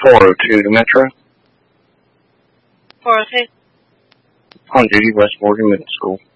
402 to Metro. 402? On duty, West Morgan Middle School.